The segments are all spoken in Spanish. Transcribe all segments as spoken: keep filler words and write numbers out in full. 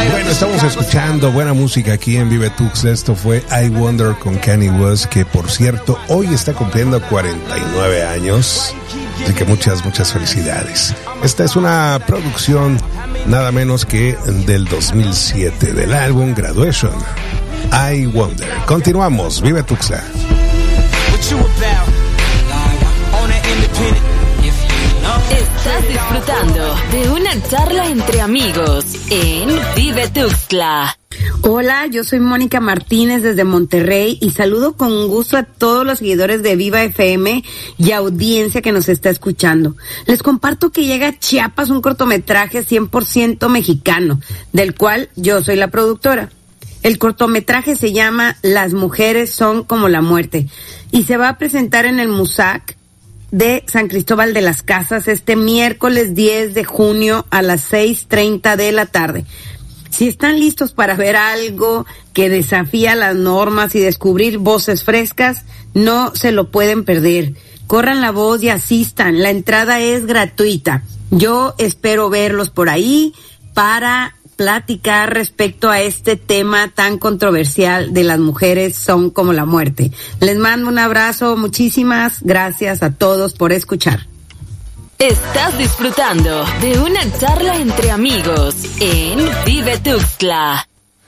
Bueno, estamos escuchando buena música aquí en Vive Tuxtla. Esto fue I Wonder con Kanye West, que por cierto hoy está cumpliendo cuarenta y nueve años. Así que muchas, muchas felicidades. Esta es una producción nada menos que del dos mil siete, del álbum Graduation. I Wonder. Continuamos, Vive Tuxtla. Estás disfrutando de una charla entre amigos en Vive Tuxtla. Hola, yo soy Mónica Martínez desde Monterrey y saludo con gusto a todos los seguidores de Viva F M y audiencia que nos está escuchando. Les comparto que llega a Chiapas un cortometraje cien por ciento mexicano, del cual yo soy la productora. El cortometraje se llama Las mujeres son como la muerte y se va a presentar en el MUSAC de San Cristóbal de las Casas este miércoles diez de junio a las seis treinta de la tarde. Si están listos para ver algo que desafía las normas y descubrir voces frescas, no se lo pueden perder. Corran la voz y asistan. La entrada es gratuita. Yo espero verlos por ahí para platicar respecto a este tema tan controversial de las mujeres son como la muerte. Les mando un abrazo. Muchísimas gracias a todos por escuchar. Estás disfrutando de una charla entre amigos en Vive Tuxtla.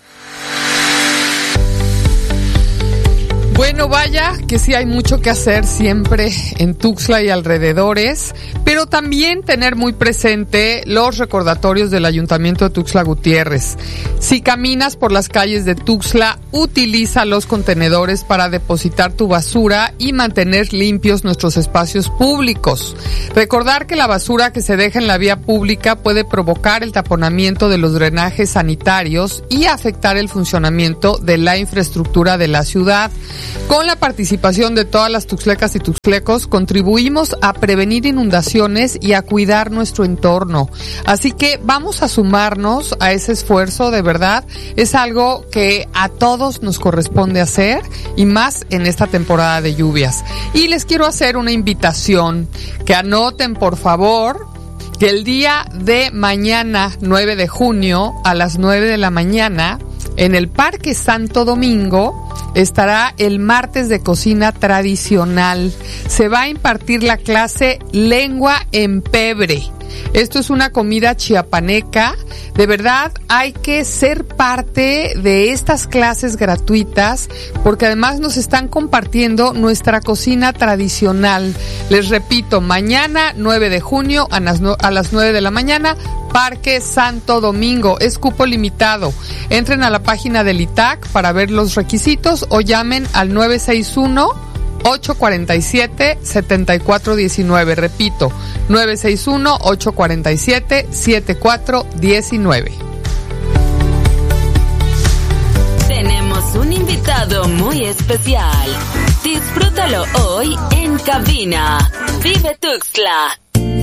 Bueno, vaya que sí hay mucho que hacer siempre en Tuxtla y alrededores, pero también tener muy presente los recordatorios del Ayuntamiento de Tuxtla Gutiérrez. Si caminas por las calles de Tuxtla, utiliza los contenedores para depositar tu basura y mantener limpios nuestros espacios públicos. Recordar que la basura que se deja en la vía pública puede provocar el taponamiento de los drenajes sanitarios y afectar el funcionamiento de la infraestructura de la ciudad. Con la participación de todas las tuxtlecas y tuxtlecos, contribuimos a prevenir inundaciones y a cuidar nuestro entorno. Así que vamos a sumarnos a ese esfuerzo, de verdad. Es algo que a todos nos corresponde hacer, y más en esta temporada de lluvias. Y les quiero hacer una invitación, que anoten por favor que el día de mañana, nueve de junio, a las nueve de la mañana, en el Parque Santo Domingo, estará el martes de cocina tradicional. Se va a impartir la clase Lengua en Pebre. Esto es una comida chiapaneca. De verdad, hay que ser parte de estas clases gratuitas, porque además nos están compartiendo nuestra cocina tradicional. Les repito, mañana, nueve de junio, a las, no, a las nueve de la mañana, Parque Santo Domingo. Es cupo limitado. Entren a la página del I T A C para ver los requisitos o llamen al nueve seis uno, ocho cuatro siete, siete cuatro uno nueve. Repito, nueve seis uno, ocho cuatro siete, siete cuatro uno nueve. Tenemos un invitado muy especial. Disfrútalo hoy en cabina. Vive Tuxtla.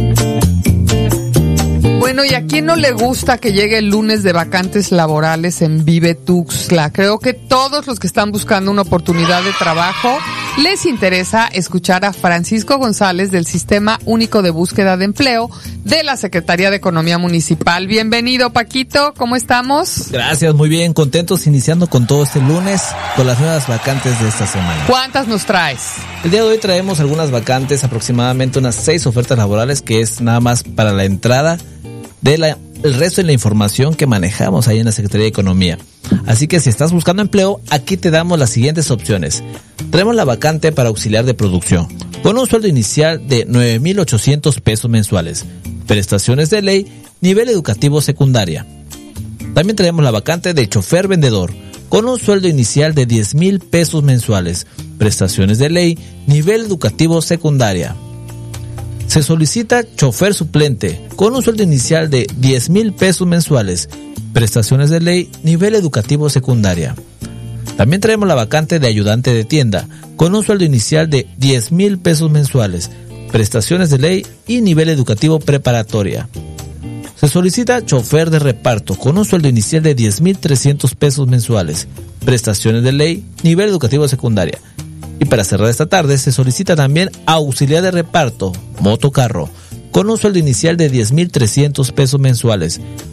Bueno, ¿y a quién no le gusta que llegue el lunes de vacantes laborales en Vive Tuxtla? Creo que todos los que están buscando una oportunidad de trabajo les interesa escuchar a Francisco González del Sistema Único de Búsqueda de Empleo de la Secretaría de Economía Municipal. Bienvenido, Paquito, ¿cómo estamos? Gracias, muy bien, contentos iniciando con todo este lunes con las nuevas vacantes de esta semana. ¿Cuántas nos traes? El día de hoy traemos algunas vacantes, aproximadamente unas seis ofertas laborales, que es nada más para la entrada de la, el resto de la información que manejamos ahí en la Secretaría de Economía. Así que si estás buscando empleo, aquí te damos las siguientes opciones. Tenemos la vacante para auxiliar de producción, con un sueldo inicial de nueve mil ochocientos pesos mensuales, prestaciones de ley, nivel educativo secundaria. También tenemos la vacante de chofer vendedor, con un sueldo inicial de diez mil pesos mensuales, prestaciones de ley, nivel educativo secundaria. Se solicita chofer suplente con un sueldo inicial de diez mil pesos mensuales, prestaciones de ley, nivel educativo secundaria. También traemos la vacante de ayudante de tienda con un sueldo inicial de diez mil pesos mensuales, prestaciones de ley y nivel educativo preparatoria. Se solicita chofer de reparto con un sueldo inicial de diez mil trescientos pesos mensuales, prestaciones de ley, nivel educativo secundaria. Y para cerrar esta tarde se solicita también auxiliar de reparto, motocarro, con un sueldo inicial de diez mil trescientos pesos mensuales,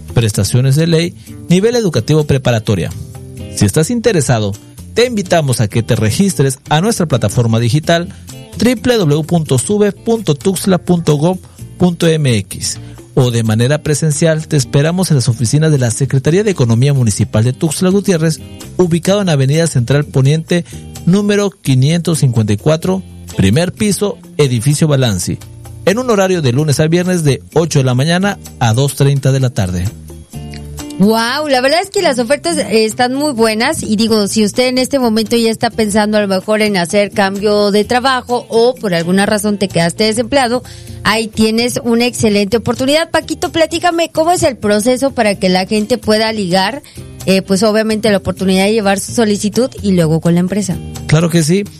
prestaciones de ley, nivel educativo preparatoria. Si estás interesado, te invitamos a que te registres a nuestra plataforma digital doble u doble u doble u punto sube punto tuxtla punto gob punto eme equis o de manera presencial te esperamos en las oficinas de la Secretaría de Economía Municipal de Tuxtla Gutiérrez, ubicado en Avenida Central Poniente, número quinientos cincuenta y cuatro, primer piso, edificio Balanci, en un horario de lunes a viernes de ocho de la mañana a dos treinta de la tarde. Wow, la verdad es que las ofertas eh, están muy buenas y digo, si usted en este momento ya está pensando a lo mejor en hacer cambio de trabajo o por alguna razón te quedaste desempleado, ahí tienes una excelente oportunidad. Paquito, platícame cómo es el proceso para que la gente pueda ligar, eh, pues obviamente la oportunidad de llevar su solicitud y luego con la empresa. Claro que sí.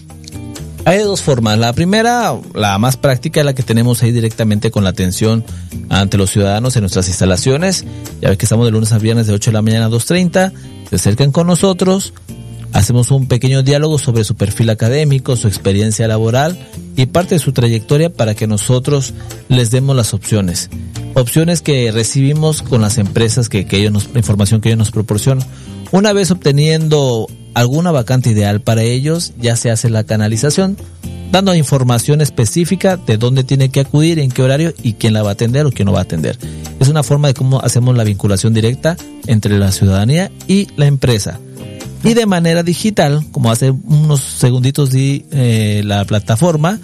Hay dos formas. La primera, la más práctica, es la que tenemos ahí directamente con la atención ante los ciudadanos en nuestras instalaciones. Ya ves que estamos de lunes a viernes de ocho de la mañana a dos treinta. Se acercan con nosotros, hacemos un pequeño diálogo sobre su perfil académico, su experiencia laboral y parte de su trayectoria para que nosotros les demos las opciones. Opciones que recibimos con las empresas que, que ellos nos, la información que ellos nos proporcionan. Una vez obteniendo alguna vacante ideal para ellos, ya se hace la canalización, dando información específica de dónde tiene que acudir, en qué horario y quién la va a atender o quién no va a atender. Es una forma de cómo hacemos la vinculación directa entre la ciudadanía y la empresa. Y de manera digital, como hace unos segunditos di eh, la plataforma,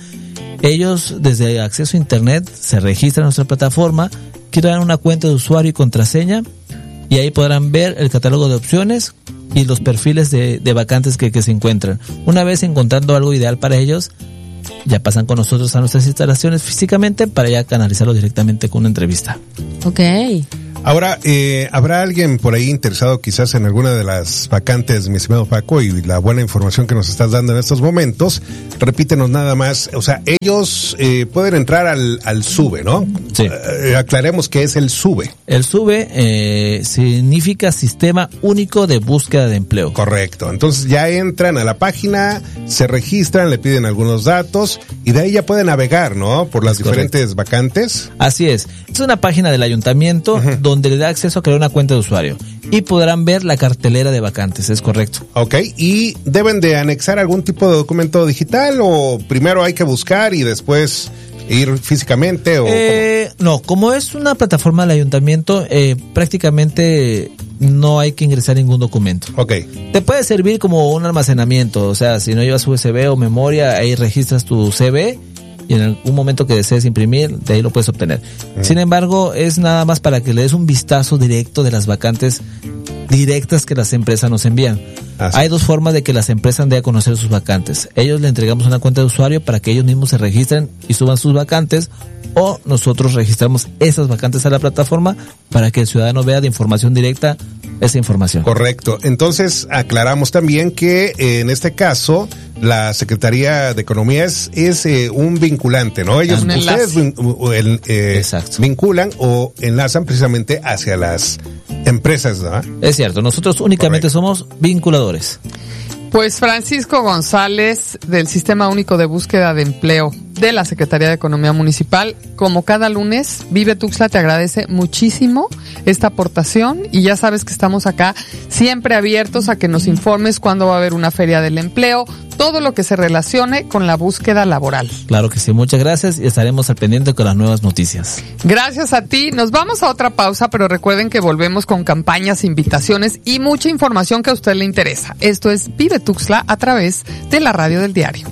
ellos desde acceso a internet se registran en nuestra plataforma, crean una cuenta de usuario y contraseña, y ahí podrán ver el catálogo de opciones y los perfiles de, de vacantes que, que se encuentran. Una vez encontrando algo ideal para ellos, ya pasan con nosotros a nuestras instalaciones físicamente para ya canalizarlo directamente con una entrevista. Ok. Ahora, eh, ¿habrá alguien por ahí interesado quizás en alguna de las vacantes, mi estimado Paco, y la buena información que nos estás dando en estos momentos? Repítenos nada más, o sea, ellos eh, pueden entrar al, al SUBE, ¿no? Sí. Eh, aclaremos qué es el SUBE. El SUBE eh, significa Sistema Único de Búsqueda de Empleo. Correcto, entonces ya entran a la página, se registran, le piden algunos datos y de ahí ya pueden navegar, ¿no? Por las Es diferentes correcto. vacantes. Así es, es una página del ayuntamiento uh-huh. donde donde le da acceso a crear una cuenta de usuario y podrán ver la cartelera de vacantes, es correcto. Ok, ¿y deben de anexar algún tipo de documento digital o primero hay que buscar y después ir físicamente o eh, no, como es una plataforma del ayuntamiento, eh, prácticamente no hay que ingresar ningún documento. Ok. Te puede servir como un almacenamiento, o sea, si no llevas U S B o memoria, ahí registras tu C V y en algún momento que desees imprimir, de ahí lo puedes obtener. Mm. Sin embargo, es nada más para que le des un vistazo directo de las vacantes directas que las empresas nos envían. Así. Hay dos formas de que las empresas den a conocer sus vacantes. Ellos le entregamos una cuenta de usuario para que ellos mismos se registren y suban sus vacantes, o nosotros registramos esas vacantes a la plataforma para que el ciudadano vea de información directa esa información. Correcto. Entonces, aclaramos también que eh, en este caso la Secretaría de Economía es, es eh, un vinculante, ¿no? Ellos, ustedes vin, el, eh, vinculan o enlazan precisamente hacia las empresas, ¿no? Es cierto, nosotros únicamente Correcto. somos vinculadores. Pues Francisco González, del Sistema Único de Búsqueda de Empleo de la Secretaría de Economía Municipal, como cada lunes, Vive Tuxtla te agradece muchísimo esta aportación y ya sabes que estamos acá siempre abiertos a que nos informes cuándo va a haber una feria del empleo, todo lo que se relacione con la búsqueda laboral. Claro que sí, muchas gracias y estaremos al pendiente con las nuevas noticias. Gracias a ti, nos vamos a otra pausa, pero recuerden que volvemos con campañas, invitaciones y mucha información que a usted le interesa. Esto es Vive Tuxtla a través de la radio del diario.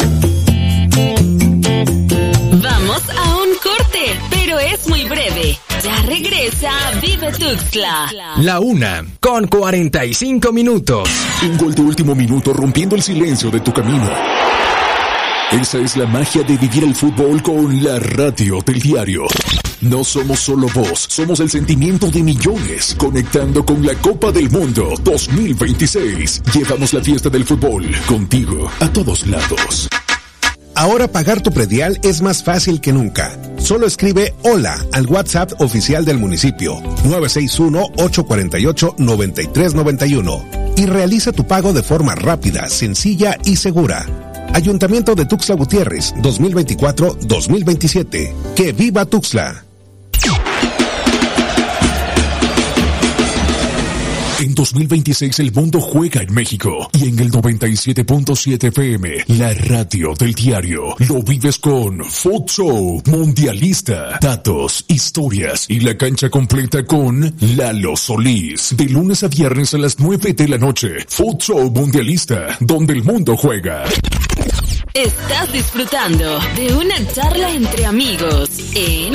Vamos a un corte, pero es muy breve. Ya regresa Vive Tuxtla. La una, con cuarenta y cinco minutos. Un gol de último minuto rompiendo el silencio de tu camino. Esa es la magia de vivir el fútbol con la radio del diario. No somos solo voz, somos el sentimiento de millones, conectando con la Copa del Mundo dos mil veintiséis. Llevamos la fiesta del fútbol contigo a todos lados. Ahora pagar tu predial es más fácil que nunca. Solo escribe hola al WhatsApp oficial del municipio nueve seis uno, ocho cuatro ocho, nueve tres nueve uno y realiza tu pago de forma rápida, sencilla y segura. Ayuntamiento de Tuxtla Gutiérrez dos mil veinticuatro a dos mil veintisiete. ¡Que viva Tuxtla! En dos mil veintiséis el mundo juega en México y en el noventa y siete punto siete F M, la radio del diario, lo vives con Futsal Mundialista. Datos, historias y la cancha completa con Lalo Solís. De lunes a viernes a las nueve de la noche. Futsal Mundialista, donde el mundo juega. Estás disfrutando de una charla entre amigos en